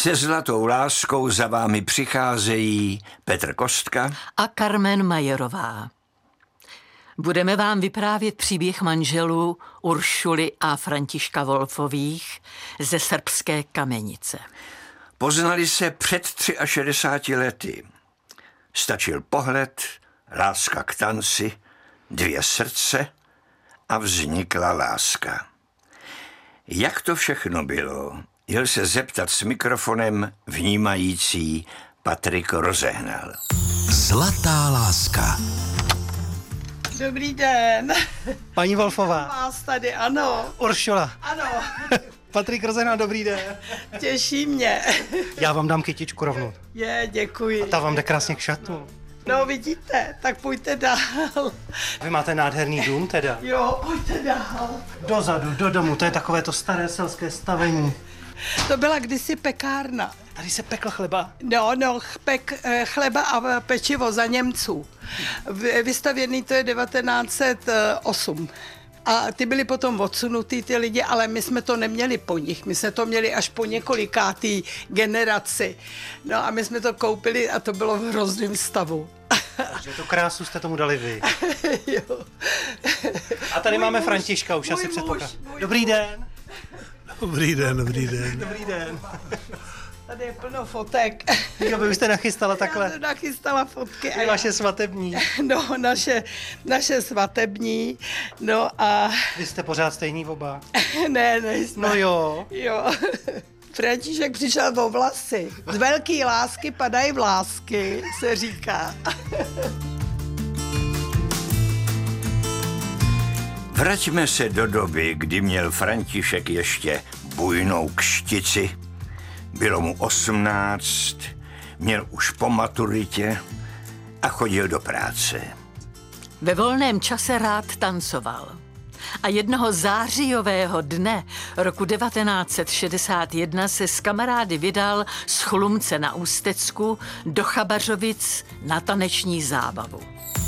Se zlatou láskou za vámi přicházejí Petr Kostka a Carmen Majerová. Budeme vám vyprávět příběh manželů Uršuly a Františka Wolfových ze srbské Kamenice. Poznali se před 63 lety. Stačil pohled, láska k tanci, 2 srdce a vznikla láska. Jak to všechno bylo, jel se zeptat s mikrofonem vnímající Patrik Rozehnal. Zlatá láska. Dobrý den. Paní Wolfová. Vás tady, ano. Uršula. Ano. Patrik Rozehnal, dobrý den. Těší mě. Já vám dám kytičku rovnou. Děkuji. A ta vám jde krásně k šatu. No vidíte, tak pojďte dál. Vy máte nádherný dům teda. Jo, pojďte dál. Dozadu, do domu, to je takové to staré selské stavení. To byla kdysi pekárna. Tady se pekl chleba. No, chleba a pečivo za Němců. Vystavěný to je 1908. A ty byli potom odsunutý ty lidi, ale my jsme to neměli po nich. My jsme to měli až po několikátý generaci. No a my jsme to koupili a to bylo v hrozném stavu. Takže tu krásu jste tomu dali vy. Jo. A tady máme Františka, už asi předpokládám. Dobrý den. Dobrý den. Dobrý den. Tady je plno fotek. Jo, vy jste nachystala takhle. Já jsem nachystala fotky. Ty vaše svatební. No, naše svatební. No a... Vy jste pořád stejný oba. Ne, nejsme. No jo. Jo. František přišel o vlasy. Z velký lásky padají vlásky, se říká. Vraťme se do doby, kdy měl František ještě bujnou kštici. Bylo mu 18, měl už po maturitě a chodil do práce. Ve volném čase rád tancoval. A jednoho zářijového dne roku 1961 se s kamarády vydal z Chlumce na Ústecku do Chabařovic na taneční zábavu.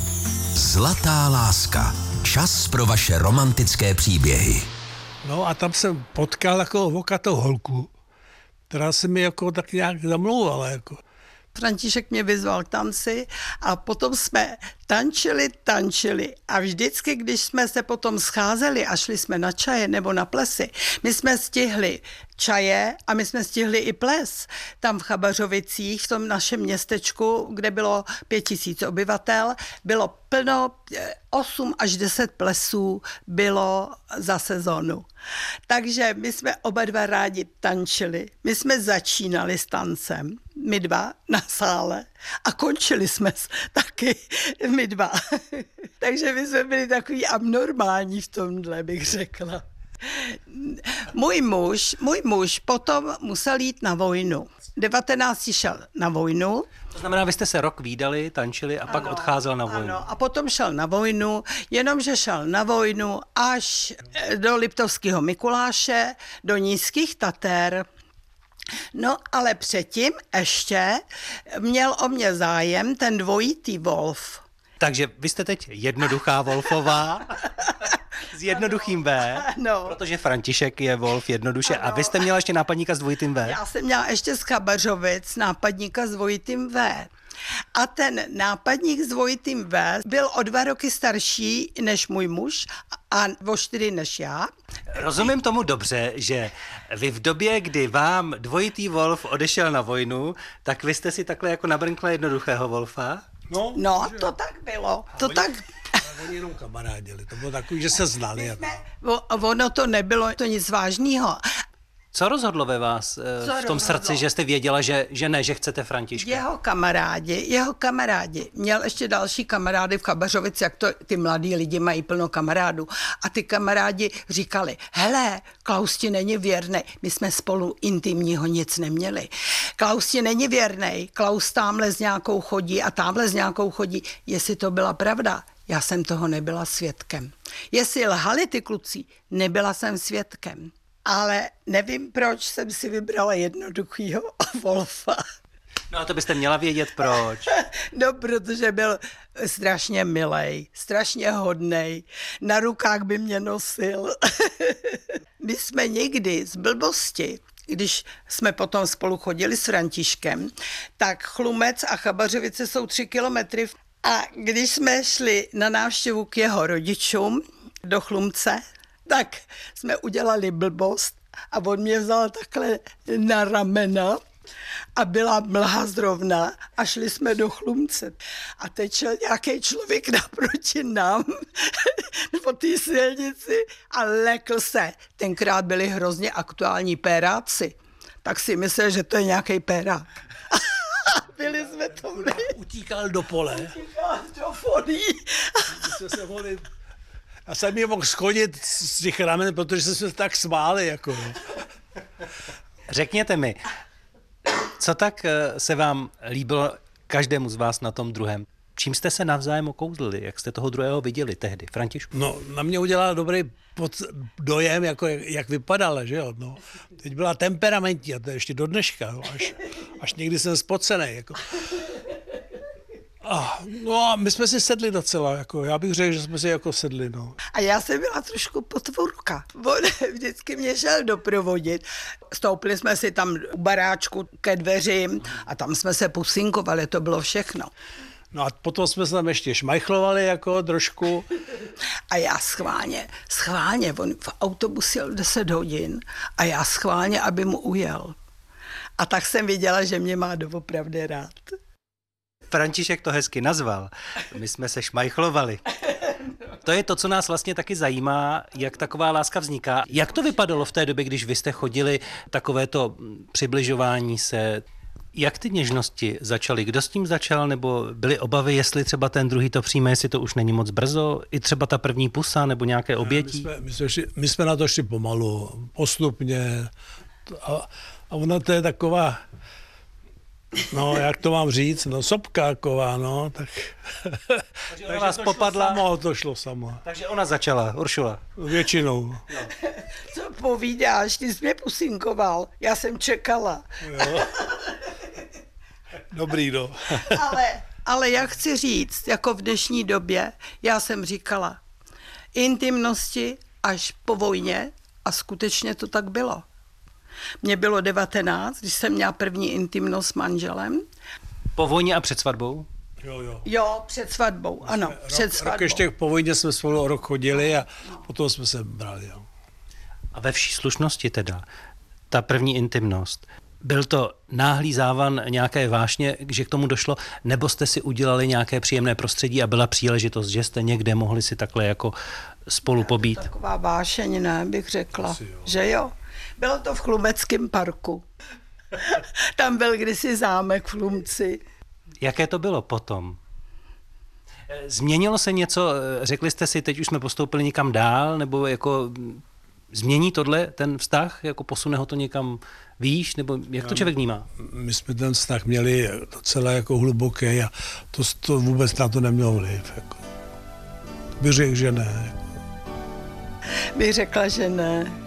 Zlatá láska. Čas pro vaše romantické příběhy. No a tam jsem potkal jako vokatou holku, která se mi jako tak nějak zamlouvala. Jako. František mě vyzval k tanci a potom jsme tančili a vždycky, když jsme se potom scházeli a šli jsme na čaje nebo na plesy, my jsme stihli čaje a my jsme stihli i ples. Tam v Chabařovicích, v tom našem městečku, kde bylo 5000 obyvatel, bylo plno, 8 až 10 plesů bylo za sezónu. Takže my jsme oba dva rádi tančili. My jsme začínali s tancem, my dva na sále a končili jsme taky my dva. Takže my jsme byli takový abnormální v tomhle, bych řekla. Můj muž potom musel jít na vojnu. 19 šel na vojnu. To znamená, vy jste se rok vídali, tančili a pak odcházel na vojnu. Ano, a potom šel na vojnu, jenomže šel na vojnu až do Liptovského Mikuláše, do Nízkých Tater. No, ale předtím ještě měl o mě zájem ten dvojitý Wolf. Takže vy jste teď jednoduchá Wolfová s jednoduchým V, No. protože František je Wolf jednoduše a vy jste měla ještě nápadníka s dvojitým V. Já jsem měla ještě z Chabařovic nápadníka s dvojitým V. A ten nápadník s dvojitým V byl o 2 roky starší než můj muž a o 4 než já. Rozumím tomu dobře, že vy v době, kdy vám dvojitý Wolf odešel na vojnu, tak vy jste si takhle jako nabrnkla jednoduchého Wolfa? No, to tak bylo. To tak... Oni jenom kamarádili, to bylo takový, že se znali. Jako. Ono to nebylo to nic vážného. Co rozhodlo ve vás v tom srdci, že jste věděla, že chcete Františka? Jeho kamarádi. Měl ještě další kamarády v Chabařovici, jak to ty mladí lidi mají plno kamarádů. A ty kamarádi říkali, hele, Klaus ti není věrnej. My jsme spolu intimního nic neměli. Klaus ti není věrnej, Klaus tamhle s nějakou chodí a tamhle s nějakou chodí. Jestli to byla pravda, já jsem toho nebyla svědkem. Jestli lhali ty kluci, nebyla jsem svědkem. Ale nevím, proč jsem si vybrala jednoduchýho Wolfa. No a to byste měla vědět, proč. No, protože byl strašně milej, strašně hodnej. Na rukách by mě nosil. My jsme někdy z blbosti když jsme potom spolu chodili s Františkem, tak Chlumec a Chabařovice jsou 3 kilometry. A když jsme šli na návštěvu k jeho rodičům do Chlumce, tak jsme udělali blbost a on mě vzal takhle na ramena a byla mlha zrovna a šli jsme do Chlumce. A teď šel nějaký člověk naproti nám po té silnici a lekl se. Tenkrát byli hrozně aktuální péráci, tak si myslel, že to je nějaký pérák. Byli jsme to my. Utíkal do pole. Utíkal do folí. Já jsem je mohl schodit z těch ramen, protože jsme se tak smáli. Jako. Řekněte mi, co tak se vám líbilo každému z vás na tom druhém? Čím jste se navzájem okouzlili? Jak jste toho druhého viděli tehdy? Františku? No, na mě udělal dobrý dojem, jako jak vypadala, že jo. No. Teď byla temperamentní a to je ještě do dneška, no, až někdy jsem spocený. Jako. No a my jsme si sedli docela, jako, já bych řekl, že jsme si jako sedli. No. A já jsem byla trošku potvůrka. On vždycky mě šel doprovodit. Stoupili jsme si tam u baráčku ke dveřím a tam jsme se pusinkovali, to bylo všechno. No a potom jsme se tam ještě šmajchlovali jako trošku. A já schválně, on v autobus jel 10 hodin a já schválně, aby mu ujel. A tak jsem viděla, že mě má doopravdy rád. František to hezky nazval. My jsme se šmajchlovali. To je to, co nás vlastně taky zajímá, jak taková láska vzniká. Jak to vypadalo v té době, když vy jste chodili takovéto přibližování se? Jak ty něžnosti začaly? Kdo s tím začal? Nebo byly obavy, jestli třeba ten druhý to přijme, jestli to už není moc brzo? I třeba ta první pusa nebo nějaké obětí? My jsme na to šli pomalu, postupně. A ona to je taková, no jak to mám říct, no sopka taková, no. Tak, takže ona vás popadla? To šlo samo. Takže ona začala, Uršula. Většinou. No. Co povídáš, ty jsi mě pusinkoval, já jsem čekala. Jo. Dobrý, no. Ale já chci říct, jako v dnešní době, já jsem říkala, intimnosti až po vojně a skutečně to tak bylo. Mně bylo 19, když jsem měla první intimnost s manželem. Po vojně a před svatbou? Jo, před svatbou, ano, před svatbou. Rok ještě po vojně jsme spolu rok chodili a potom jsme se brali. Jo. A ve vší slušnosti teda, ta první intimnost, byl to náhlý závan nějaké vášně, že k tomu došlo, nebo jste si udělali nějaké příjemné prostředí a byla příležitost, že jste někde mohli si takhle jako spolu pobít? Taková vášeň, ne, bych řekla, že jo. Bylo to v Chlumeckém parku. Tam byl kdysi zámek v Chlumci. Jaké to bylo potom? Změnilo se něco, řekli jste si, teď už jsme postoupili někam dál, nebo jako změní tohle ten vztah, jako posune ho to někam výš, nebo jak to člověk vnímá? My jsme ten vztah měli docela jako hluboký a to vůbec na to nemělo vliv. Jako. Bych řekl, že ne. Bych řekla, že ne.